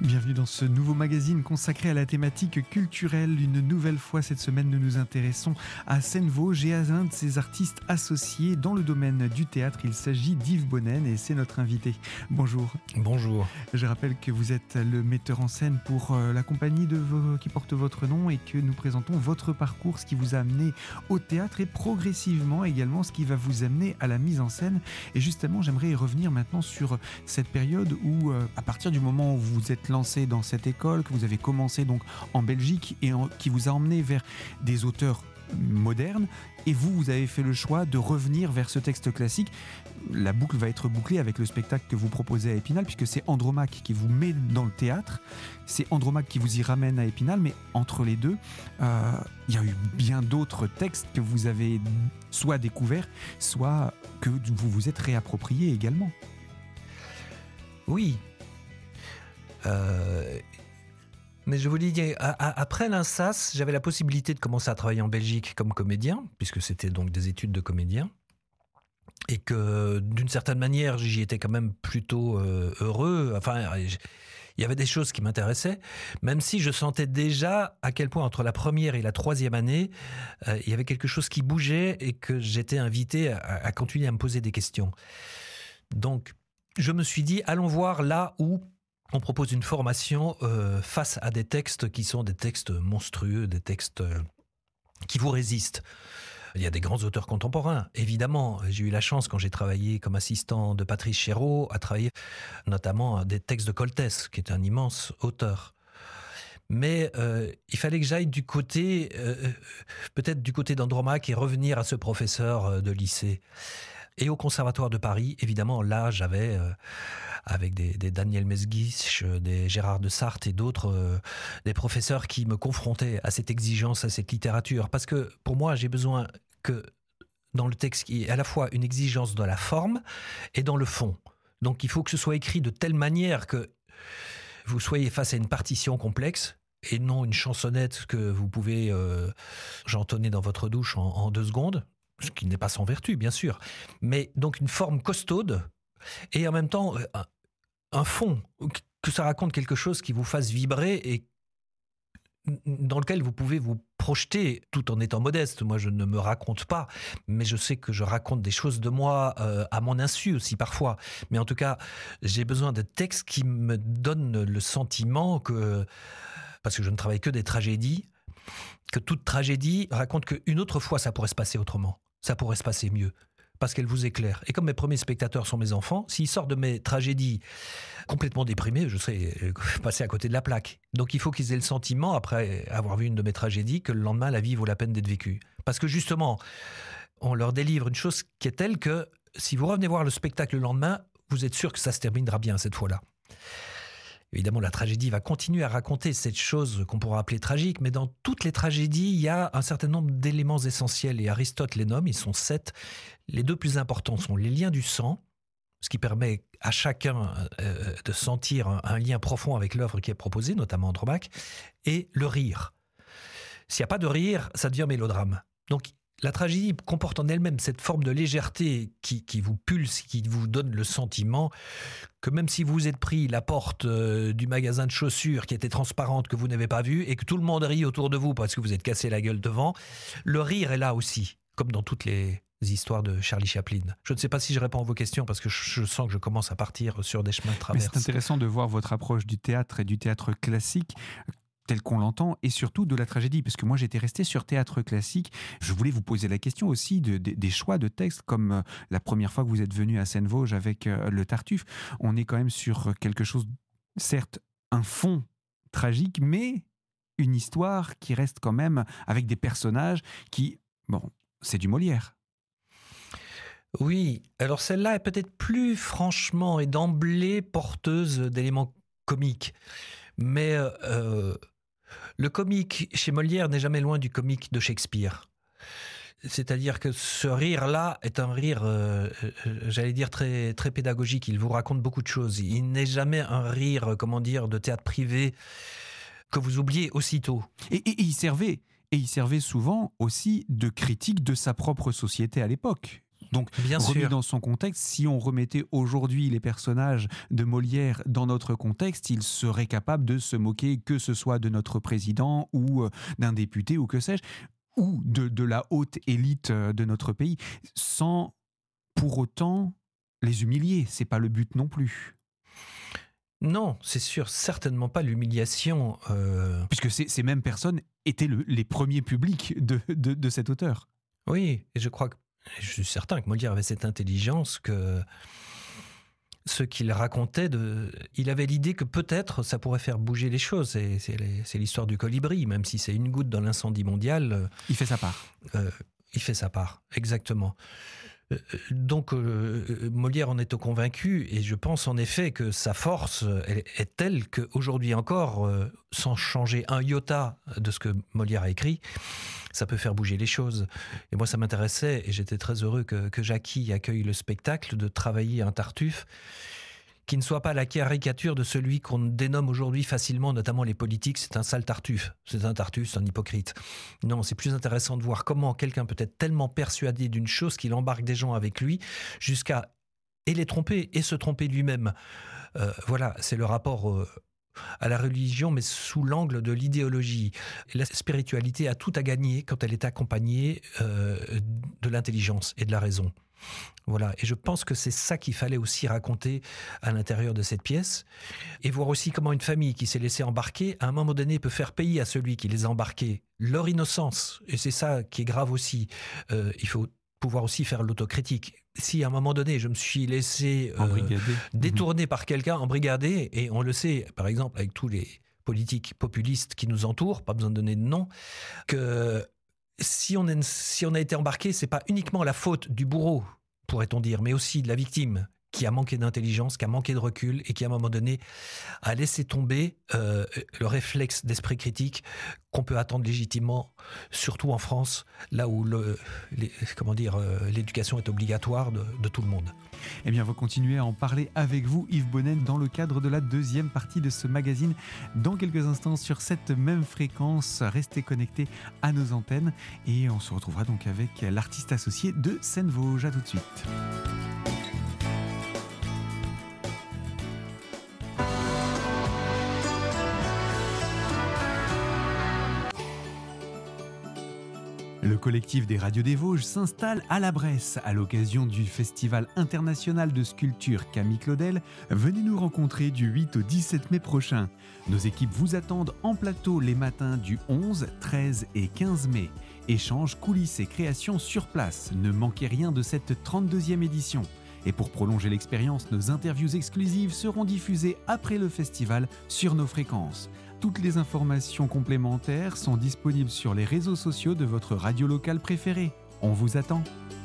Bienvenue dans ce nouveau magazine consacré à la thématique culturelle. Une nouvelle fois cette semaine, nous nous intéressons à Seine-Vosges et à un de ses artistes associés dans le domaine du théâtre. Il s'agit d'Yves Bonnen et c'est notre invité. Bonjour. Bonjour. Je rappelle que vous êtes le metteur en scène pour la compagnie qui porte votre nom et que nous présentons votre parcours, ce qui vous a amené au théâtre et progressivement également ce qui va vous amener à la mise en scène. Et justement, j'aimerais revenir maintenant sur cette période où, à partir du moment où vous vous êtes lancé dans cette école, que vous avez commencé donc en Belgique et qui vous a emmené vers des auteurs modernes, et vous avez fait le choix de revenir vers ce texte classique. La boucle va être bouclée avec le spectacle que vous proposez à Épinal, puisque c'est Andromaque qui vous met dans le théâtre, c'est Andromaque qui vous y ramène à Épinal, mais entre les deux, il y a eu bien d'autres textes que vous avez soit découverts, soit que vous vous êtes réappropriés également. Oui. Mais je vous dis, après l'INSAS, j'avais la possibilité de commencer à travailler en Belgique comme comédien, puisque c'était donc des études de comédien, et que d'une certaine manière, j'y étais quand même plutôt heureux. Enfin, il y avait des choses qui m'intéressaient, même si je sentais déjà à quel point entre la première et la troisième année, il y avait quelque chose qui bougeait et que j'étais invité à continuer à me poser des questions. Donc, je me suis dit, allons voir là où on propose une formation face à des textes qui sont des textes monstrueux, des textes qui vous résistent. Il y a des grands auteurs contemporains, évidemment. J'ai eu la chance, quand j'ai travaillé comme assistant de Patrice Chéreau, à travailler notamment des textes de Coltès, qui est un immense auteur. Mais il fallait que j'aille du côté, peut-être du côté d'Andromaque, et revenir à ce professeur de lycée. Et au Conservatoire de Paris, évidemment, là, j'avais, avec des Daniel Mesguich, des Gérard de Sarthe et d'autres, des professeurs qui me confrontaient à cette exigence, à cette littérature. Parce que, pour moi, j'ai besoin que, dans le texte, il y ait à la fois une exigence dans la forme et dans le fond. Donc, il faut que ce soit écrit de telle manière que vous soyez face à une partition complexe, et non une chansonnette que vous pouvez chantonner dans votre douche en 2 secondes. Ce qui n'est pas sans vertu, bien sûr, mais donc une forme costaude et en même temps un fond, que ça raconte quelque chose qui vous fasse vibrer et dans lequel vous pouvez vous projeter tout en étant modeste. Moi, je ne me raconte pas, mais je sais que je raconte des choses de moi à mon insu aussi parfois. Mais en tout cas, j'ai besoin de textes qui me donnent le sentiment que, parce que je ne travaille que des tragédies, que toute tragédie raconte qu'une autre fois ça pourrait se passer autrement, ça pourrait se passer mieux, parce qu'elle vous éclaire. Et comme mes premiers spectateurs sont mes enfants, s'ils sortent de mes tragédies complètement déprimés, je serais passé à côté de la plaque. Donc il faut qu'ils aient le sentiment, après avoir vu une de mes tragédies, que le lendemain la vie vaut la peine d'être vécue. Parce que justement, on leur délivre une chose qui est telle que si vous revenez voir le spectacle le lendemain, vous êtes sûr que ça se terminera bien cette fois-là. Évidemment, la tragédie va continuer à raconter cette chose qu'on pourra appeler tragique, mais dans toutes les tragédies, il y a un certain nombre d'éléments essentiels, et Aristote les nomme, ils sont 7. Les 2 plus importants sont les liens du sang, ce qui permet à chacun de sentir un lien profond avec l'œuvre qui est proposée, notamment Andromaque, et le rire. S'il n'y a pas de rire, ça devient mélodrame. Donc, la tragédie comporte en elle-même cette forme de légèreté qui vous pulse, qui vous donne le sentiment que même si vous êtes pris la porte du magasin de chaussures qui était transparente, que vous n'avez pas vue, et que tout le monde rit autour de vous parce que vous êtes cassé la gueule devant, le rire est là aussi, comme dans toutes les histoires de Charlie Chaplin. Je ne sais pas si je réponds à vos questions parce que je sens que je commence à partir sur des chemins de traverse. Mais c'est intéressant de voir votre approche du théâtre et du théâtre classique tel qu'on l'entend, et surtout de la tragédie, parce que moi j'étais resté sur théâtre classique. Je voulais vous poser la question aussi des choix de textes, comme la première fois que vous êtes venu à Seine-Vosges avec le Tartuffe. On est quand même sur quelque chose, certes un fond tragique, mais une histoire qui reste quand même avec des personnages qui, bon, c'est du Molière. Oui, alors celle-là est peut-être plus franchement et d'emblée porteuse d'éléments comiques, mais le comique chez Molière n'est jamais loin du comique de Shakespeare. C'est-à-dire que ce rire-là est un rire, j'allais dire, très, très pédagogique. Il vous raconte beaucoup de choses. Il n'est jamais un rire, comment dire, de théâtre privé que vous oubliez aussitôt. Et il servait souvent aussi de critique de sa propre société à l'époque. Donc, Bien remis sûr. dans son contexte, si on remettait aujourd'hui les personnages de Molière dans notre contexte, il serait capable de se moquer, que ce soit de notre président ou d'un député ou que sais-je, ou de la haute élite de notre pays, sans pour autant les humilier. C'est pas le but non plus. Non, c'est sûr, certainement pas l'humiliation. Puisque ces mêmes personnes étaient les premiers publics de cet auteur. Oui, et je suis certain que Molière avait cette intelligence que ce qu'il racontait, il avait l'idée que peut-être ça pourrait faire bouger les choses. C'est l'histoire du colibri, même si c'est une goutte dans l'incendie mondial. Il fait sa part. Il fait sa part, exactement. Donc Molière en est convaincu, et je pense en effet que sa force est telle qu'aujourd'hui encore, sans changer un iota de ce que Molière a écrit, ça peut faire bouger les choses. Et moi ça m'intéressait, et j'étais très heureux que Jackie accueille le spectacle, de travailler un Tartuffe qui ne soit pas la caricature de celui qu'on dénomme aujourd'hui facilement, notamment les politiques, c'est un sale Tartuffe, c'est un hypocrite. Non, c'est plus intéressant de voir comment quelqu'un peut être tellement persuadé d'une chose qu'il embarque des gens avec lui, jusqu'à les tromper et se tromper lui-même. Voilà, c'est le rapport à la religion, mais sous l'angle de l'idéologie. La spiritualité a tout à gagner quand elle est accompagnée de l'intelligence et de la raison. Voilà, et je pense que c'est ça qu'il fallait aussi raconter à l'intérieur de cette pièce, et voir aussi comment une famille qui s'est laissée embarquer, à un moment donné, peut faire payer à celui qui les a embarqués leur innocence, et c'est ça qui est grave aussi. Il faut pouvoir aussi faire l'autocritique. Si à un moment donné, je me suis laissé détourner par quelqu'un, embrigadé, et on le sait, par exemple, avec tous les politiques populistes qui nous entourent, pas besoin de donner de nom, que si on a été embarqué, c'est pas uniquement la faute du bourreau, pourrait-on dire, mais aussi de la victime qui a manqué d'intelligence, qui a manqué de recul et qui, à un moment donné, a laissé tomber le réflexe d'esprit critique qu'on peut attendre légitimement, surtout en France, là où l'éducation est obligatoire de tout le monde. Eh bien, on va continuer à en parler avec vous, Yves Bonnen, dans le cadre de la deuxième partie de ce magazine. Dans quelques instants, sur cette même fréquence, restez connectés à nos antennes. Et on se retrouvera donc avec l'artiste associé de Seine-Vosges. À tout de suite. Le collectif des Radios des Vosges s'installe à la Bresse à l'occasion du Festival international de sculpture Camille Claudel. Venez nous rencontrer du 8 au 17 mai prochain. Nos équipes vous attendent en plateau les matins du 11, 13 et 15 mai. Échanges, coulisses et créations sur place. Ne manquez rien de cette 32e édition. Et pour prolonger l'expérience, nos interviews exclusives seront diffusées après le festival sur nos fréquences. Toutes les informations complémentaires sont disponibles sur les réseaux sociaux de votre radio locale préférée. On vous attend.